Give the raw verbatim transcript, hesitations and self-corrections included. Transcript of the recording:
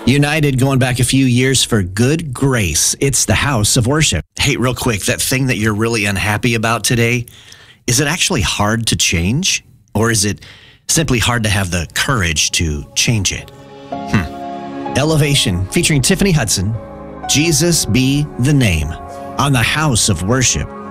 United going back a few years for Good Grace. It's the house of worship. Hey, real quick, that thing that you're really unhappy about today, is it actually hard to change? Or is it simply hard to have the courage to change it? Hmm. Elevation, featuring Tiffany Hudson, Jesus Be the Name, on the House of Worship.